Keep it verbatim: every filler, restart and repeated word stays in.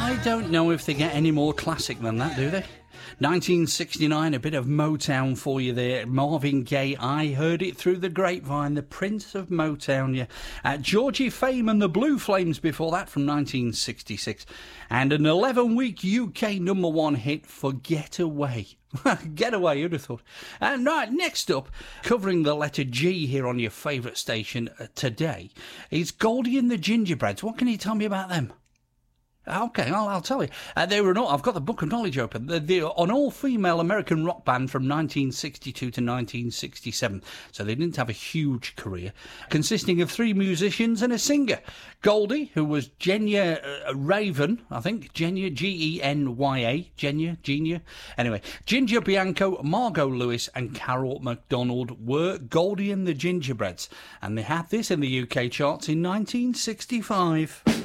I don't know if they get any more classic than that, do they? nineteen sixty-nine, a bit of Motown for you there. Marvin Gaye, I Heard It Through the Grapevine, the Prince of Motown, yeah. Uh, Georgie Fame and the Blue Flames before that from nineteen sixty-six. And an eleven-week U K number one hit for Get Away. Get Away, who'd have thought. And right, next up, covering the letter G here on your favourite station uh, today, is Goldie and the Gingerbreads. What can you tell me about them? Okay, I'll, I'll tell you. Uh, they were an, I've got the book of knowledge open. They're, they're an all-female American rock band from nineteen sixty-two to nineteen sixty-seven, so they didn't have a huge career, consisting of three musicians and a singer. Goldie, who was Genya uh, Raven, I think, Genya, G E N Y A, Genya, Genia. Anyway, Ginger Bianco, Margot Lewis and Carol McDonald were Goldie and the Gingerbreads, and they had this in the U K charts in nineteen sixty-five.